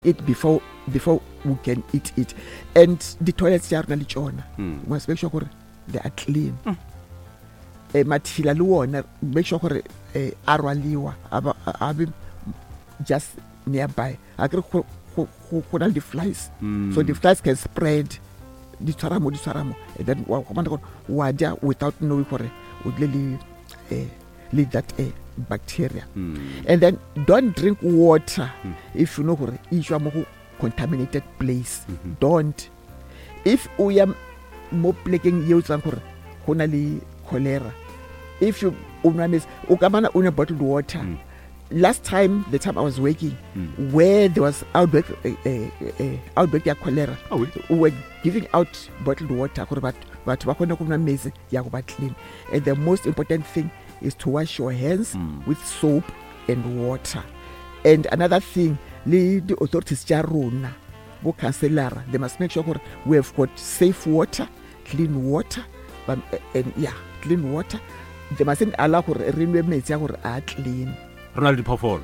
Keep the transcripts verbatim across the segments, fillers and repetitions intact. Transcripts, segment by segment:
it before before we can eat it. And the toilets are really chona. Mm. We must make sure they are clean. Mm. Eh, matfila luona, make sure eh, arwaliwa, aba abi just nearby. Agri the flies, Mm. so the flies can spread the tsaramo, the tsaramo, and then wadia without knowing what would really uh, lead that uh, bacteria. Mm. And then don't drink water Mm. if you know what is a contaminated place. Mm-hmm. Don't. If we are more plaguing you honali cholera, if you unamiss ukamana una bottled water. Mm. Last time, the time I was working, Mm. where there was outbreak, uh, uh, uh, outbreak of cholera, Oh, wait. we were giving out bottled water, but but but clean. And the most important thing is to wash your hands Mm. with soap and water. And another thing, the authorities jarona, go cancelara, they must make sure we have got safe water, clean water, um, and yeah, clean water. They mustn't allow for rainways are clean. Ronald Pofol.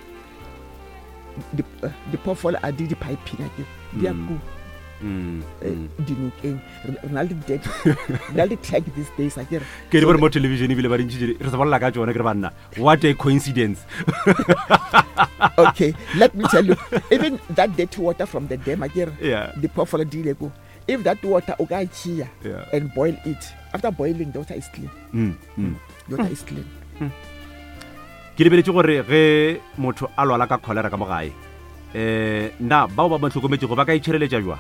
The uh, the portfolio are the piping again. They are good. Mm. Mm. Dinukeng. Ronaldo dead. Ronaldo tag these days again. Ke re mo television e bile ba dintsi re se bolla ka tsone ke re banna. What a coincidence. Okay, let me tell you, even that dirty water from the dam again, Yeah. the portfolio deal go. If that water okay chia Yeah. and boil it, after boiling the water is clean. Mm. Mm. The water is clean. Ke lebeletse gore ge motho a lwala ka cholera ka mogae eh na ba ba motlokometse go ba ka itšhireletša jwa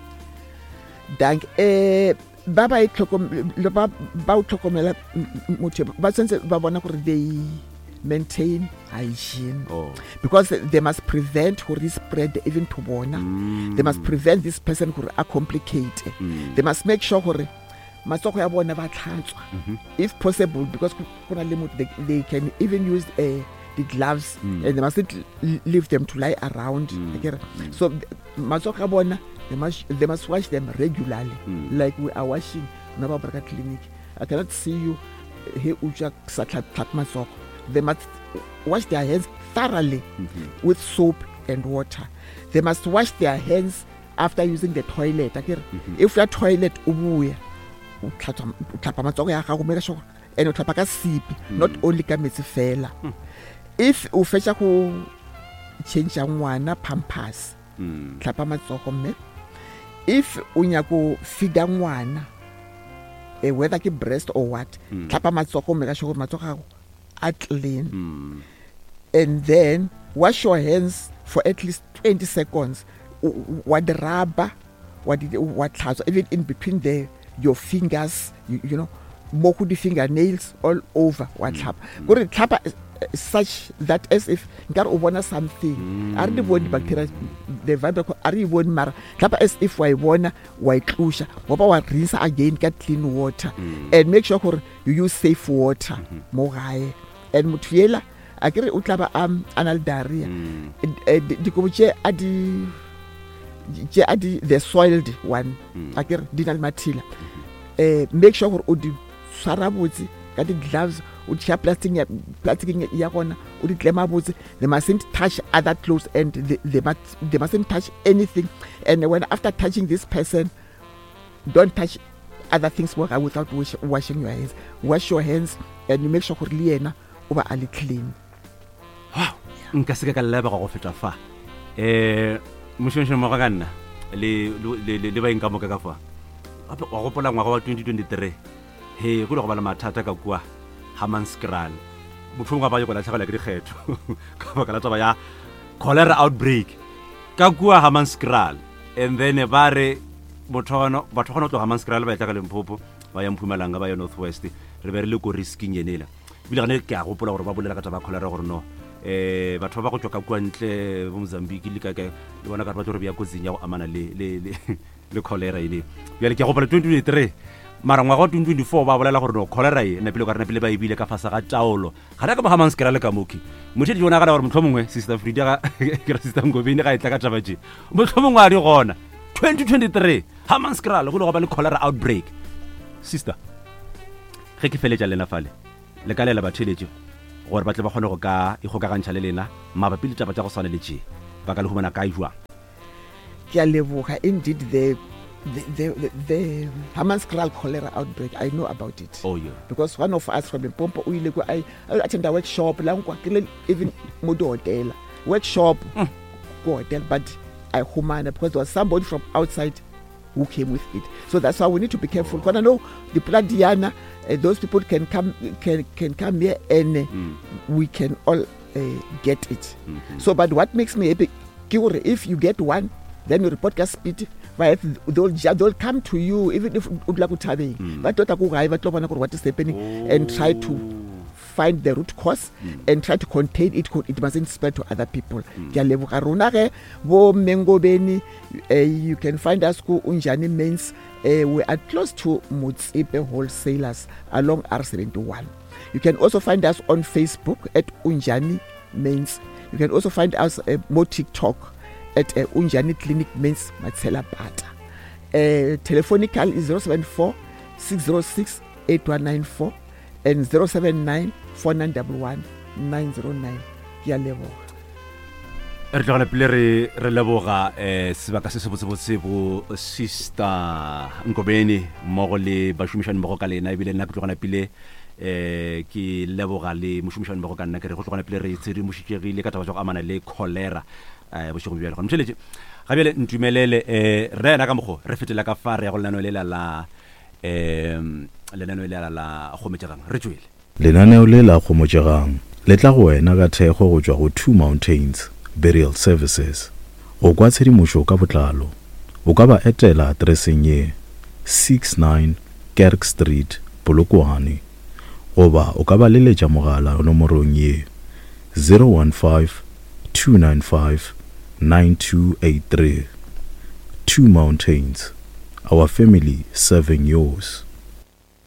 Dank eh ba ba itlhokom ba ba utlhokomela motho ba sense ba bona gore they maintain hygiene. oh Because they must prevent who spread even to bona. Mm. They must prevent this person who are complicated. Mm. They must make sure who matsogo ya bona ba tlhatswa Mhm. if possible, because kuna limit they, they can even use uh, the gloves Mm. and they mustn't l- leave them to lie around. Mm. Okay? So matsogo ya bona they must they must wash them regularly, Mm. like we are washing Nova Baraka Clinic. I cannot see you here uja satlat matsogo. They must wash their hands thoroughly Mhm. with soap and water. They must wash their hands after using the toilet. Okay? Mhm. If your toilet ubuya utlhapa matsogo ya gago make sure and o tlhapa ka sipi, not only ka metsi fela. If o fetsa go change ngwana pampers, Mm. tlhapa matsogo mme. If o nya go feeda ngwana eh, whether ke breast or what, Mm. tlhapa matsogo make sure matsogo a gago are clean. Mm. And then wash your hands for at least twenty seconds. What rubber, what what tlhatswa, even in between the your fingers, you, you know, moku the fingernails all over. What tlhapa? Go re tlhapa such that as if nkare o bona something. Are the body bacteria the vibe are you bona mara tlhapa as if wa bona wa itlosha wa ba wa rinse again ka clean water. And make sure you use safe water mo gae. And motho yela a kere o tlaba am anal diarrhea. Di go tse a di tse a di the soiled one a kere dinal matila. Eh make sure gore o di swara botse ka di gloves o tshia plastic ya plastic ya gona o di tlema botse. They mustn't touch other clothes and they, they must they mustn't touch anything. And when after touching this person, don't touch other things without wash, washing your hands. Wash your hands and you make sure gore le yena o ba ali clean. Wow. Nka se ka leba go feta fa eh moshonshon mo ga nna le le le ba inka mo ka fa ape wa go pola ngwa wa twenty twenty-three he go le go bala mathata ka kwa Hammanskraal motho nga ba yo la tlhagala ke dikgetho ka ba ka la taba ya cholera outbreak ka kwa Hammanskraal. And then ba re motho ono batho gona tlo Hammanskraal ba etla ka Limpopo ba ya Mpumalanga ba ya Northwest re be re le go risking yenela bile gane ke a gopola gore ba bolela ka taba cholera gore no eh batho ba go tswa ka kwa ntle bo Mozambique le ka ka le bona ka batho re bya kotsing ya go amana le le le cholera ile bjale ke a gopola twenty twenty-three mara ngwa go twenty twenty-four ba bolela gore no cholera e na pele ka rena pele ba ibile ka fasa ga taolo ga re ka ba Hammanskraal le ka moki motho di bona ga gore motho mongwe sister Frida ga ke re sister Ngobeni ga itla ka taba tse motho mongwe a di gona twenty twenty-three Hammanskraal go le go ba le cholera outbreak. Sister ge ke feletša lena fale le ka lela batheletse gore ba tle ba kgone go ka e go ka gantšha le lena mabapi le taba tša go swana le tše ba ka le humana ka jwa ke a leboga. Indeed, the the the, the, the Hammanskraal cholera outbreak, I know about it. Oh yeah. Because one of us from Limpopo, we ile I attend a workshop la ngwa even modo hotel workshop mm. go hotel, but I humana because there was somebody from outside who came with it. So that's why we need to be careful. Because I know the Pladiana, uh, those people can come can can come here and uh, mm. we can all uh, get it. Mm-hmm. So, but what makes me happy, if you get one, then your report gets speed. They'll, they'll come to you even if mm. but what is happening oh. and try to find the root cause mm. and try to contain it. It mustn't spread to other people. Mm. Uh, you can find us go Unjani Mains. Uh, we are close to Mutsipe Wholesalers along R seventy-one. You can also find us on Facebook at Unjani Mains. You can also find us uh, more TikTok at uh, Unjani Clinic Mains Matsela Bata. Uh, telephonical is zero seven four, six zero six, eight one nine four and zero seven nine, four nine one one, nine zero nine. Ke a leboga. Re tlogana pele re re leboga eh sebaka se se botsebotse bo sister Nkobeni mmogo le bashumishan mmogo ka lena ebile nna ke tlogana pele eh ke leboga le mushumishan mmogo ka nna ke re go tlogana pele re tsedi moshikegile ka taba tsa go amana le cholera eh bo shego bjale go mtheletse ga bele ntumelele eh re na ka mogo re fetela ka fa re ya go lenano le la eh lenano le la go metsegang re tswele lenaneo le la go motsegang le tla go wena ka thego go tswa go Two Mountains Burial Services. O kwa tshedimošo ka botlalo o ka ba etela addresseng ye sixty-nine Kerk Street Polokwane goba o ka ba leletša mogala nomorong ye zero one five, two nine five, nine two eight three. Two Mountains, our family serving yours.